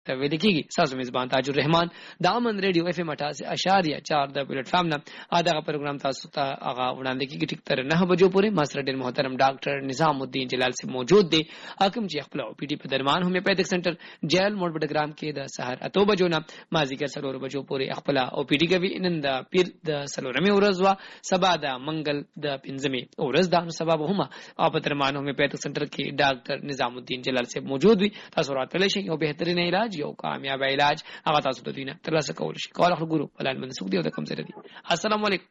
ته ویل کیږي. تاسو میزبان تاج الرحمن د امن ریډیو اف ام 88.4 د پلیټ فارم نه دا پروګرام تاسو ته هغه وړاندې کیږي ټیک تر 9 بجو پورې. ماسټر ډیر محترم ډاکټر نظام الدین جلال سے موجود دی. حاکم چې خپل او پی ډی په درمان هومیوپیتھک سنټر جیل موډ بډګرام کې د سحر 8 بجو نه مازیګر 4 بجو پورې خپل او پی ډی کوي. نن د پیر د سلورمه ورځ وا سبا د منګل د پنځمه ورځ د سبب هم په درمان هومیوپیتھک سنټر کې ډاکټر نظام الدین جلال سے موجود وي. تاسو راتللی شئ او بهترین علاج یو کامیاب علاج هغه تاسو ته دینه ترلاسه کول شي. کال اخر ګورو پلان منسوخ دی او د کم سره دی. السلام علیکم.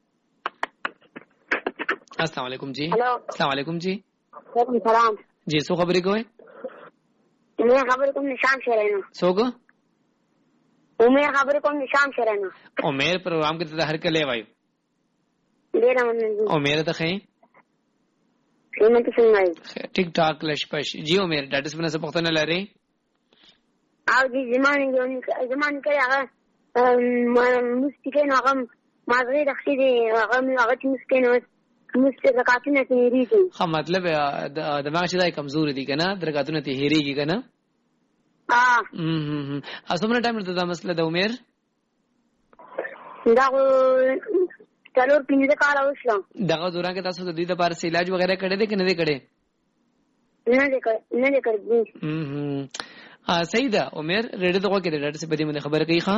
السلام علیکم جی. السلام علیکم جی. وعلیکم السلام جی. سو خبرې کوئ؟ मैं खबर को निशान शरेना सोगो उमेर खबर को निशान शरेना उमेर प्रोग्राम के तहत हर के ले वायु डेरा मन उमेर त खै कीमत सुनाई ठीक ठाक लशपश जी. उमेर डाटस बना से पختنه لري او دي زمان کې هغه مستقین هغه مازغه رخصي دي هغه مسکین زکاتونه تیریږي. خو مطلب دماغ چې دای کمزوري دي کنه درګاتونه تیریږي کنه. اسمنه ټایم ته دا مسله د عمر دا څلور پینځه کال اوسه دغه دوران کې تاسو د دې لپاره علاج وغیرہ کړی دی کنه نه دی کړی؟ نه کړی. صحیح ده. عمر ریډ دغه کې ډاکټر سے بدی مې خبره کوي. ښا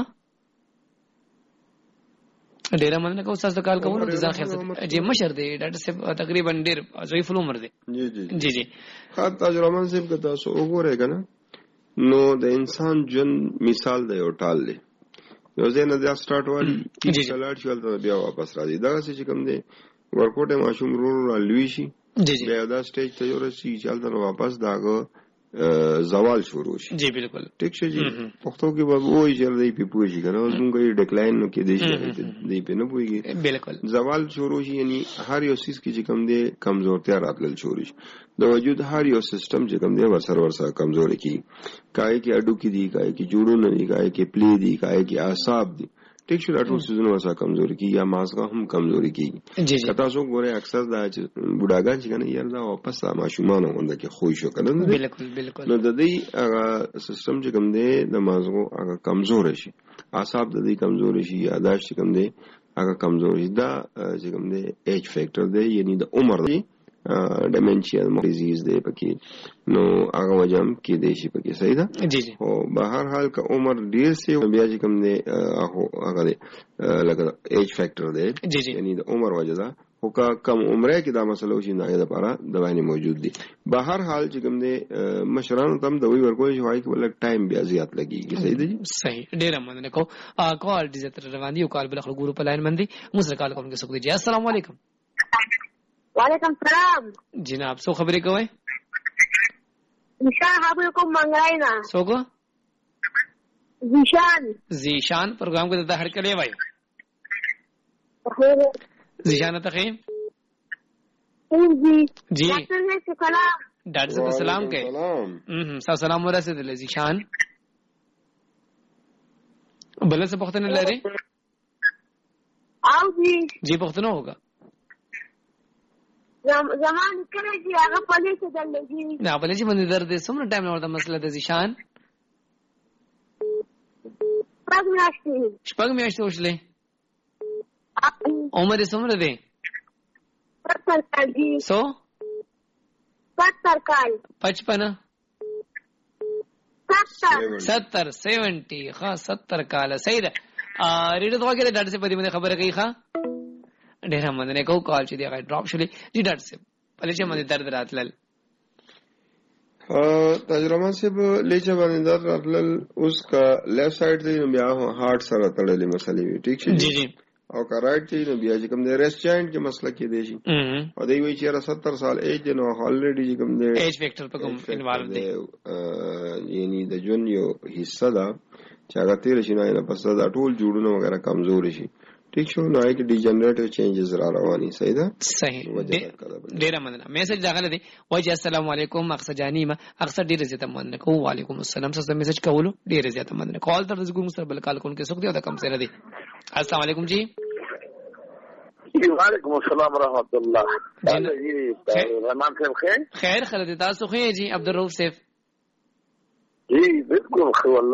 ډیر مننه کوم تاسو کال کوم د ځان خیر جی مشر دی ډاکټر صاحب تقریبا ډیر ضعیف عمر دی. جی جی خاطر تاج الرحمن صاحب که تاسو وګورئ کنه نو د انسان جن مثال دی او ټال دی. یو ځای نه دا سٹارټ والی چې چلاړ شو ته بیا واپس راځي. دا څه کوم دی ورکوټه ماشوم رور لوي شي بیا دا سټیج ته ورسي چې الته واپس داغه زوال شروع شي. جی بالکل ٹھیک شي جی. پښتو کې به وایي چې دی په پوي شي کنه موږ یې ډیکلاین نو کې دی دی په نه پويږي. بالکل زوال شروع شي یعنی هر یو سیس کې چې کوم دی کمزورتیا راتل شروع شي. د وجود هر یو سیستم چې کوم دی ورسره کمزوري کی کای کې اډو کې دی کای کې جوړونه دی کای کې پلی دی کای کې اعصاب دی. ٹھیک شو ټول سيزونه وسه کمزوري کی یا مازغه هم کمزوري کی. کتا سو ګوره اکثر دا چې بډاګان چې کنه یار دا واپس ماشومان وند کې خوښ شو کنه. بالکل نو د دې هغه سیستم چې کوم دی د مازغه هغه کمزور شي اعصاب د دې کمزور شي یاداشت کوم دی هغه کمزور شي. دا چې کوم دی ایج فیکٹر دی یعنی د عمر دی ډیمنشیا ډیزیز دی پکې نو هغه وجم کې دی شي پکې. صحیح ده جی جی. او به هر حال که عمر ډیر سي بیا چې کوم دی هغه دی لکه ایج فیکٹر دی یعنی د عمر وجه ده او که کم عمره کې دا مسله وشي نه د لپاره دوايي موجود دي. به هر حال چې کوم دی مشرانو تم دوی ورکوي شوای کې ولک ټایم بیا زیات لګيږي. صحیح ده صحیح. ډیر مننه کو کال دې تر روان دي او کال بل خلک ګورو په لاین باندې موږ کال کوم کې سګ دي. السلام علیکم. وعلیکم السلام جناب. سو خبرې کوئ؟ نشان خبر کو منګای نه سوګو زیشان پروګرام کې د هر کله وای زیشان ته خیم جی ډاکټر صاحب سلام کوي. سلام ورسېدل زیشان بل څه پوښتنه لري؟ او جی پوښتنه ہوگا زمان کړه چې هغه پلي څه دلږي نه پلي چې باندې درد څومره ټایم ورته مسله د زیشان شپږ میاشتې وشلې. عمر یې څومره دی؟ 70 کال دی. 70 کال 55 70 ها 70 کال. صحیح ده. ریډو دغه کې ډاکټر صاحب په دې باندې خبره کوي. ښا ډېر مننه کوم کال چې دی هغه ډراپ شولې. جی ډاکټر صاحب په لږه باندې درد راتلل تجربه صاحب لږه باندې درد راتلل اوس کا لیفٹ سائیډ دی نو بیا هارت سره تړلې مسلې وي. ٹھیک شي جی جی. او کا رائټ دی نو بیا چې کوم دی ریسټینټ کې مسله کې دی شي او دی وی چې 70 سال ایج دی نو الریډي چې کوم دی ایج فیکٹر په کوم انوالو دی یعنی د جون یو حصہ دا چې هغه تیر شي نه پس دا ټول جوړونه وغیرہ کمزور شي. ٹھیک شو نو ایک ډیجنریټیو چینجز را رواني. صحیح ده صحیح. ډیر مننه. میسج داخله دي وایي السلام علیکم اقصا جانیمه اقصا ډیر زیاته مننه کوم. وعلیکم السلام. څه میسج کولو ډیر زیاته مننه. کال تر زګو مستقبل کال کون کې سوک دی او دا کم سره دی. السلام علیکم جی. وعلیکم السلام ورحمۃ اللہ. جی رحمان صاحب خیر خیر خیر تاسو خیر جی. عبدالرؤف صاحب جی بالکل خو